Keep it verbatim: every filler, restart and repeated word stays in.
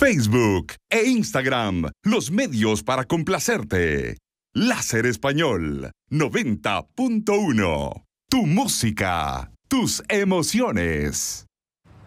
Facebook e Instagram, los medios para complacerte. Láser Español noventa punto uno. Tu música, tus emociones.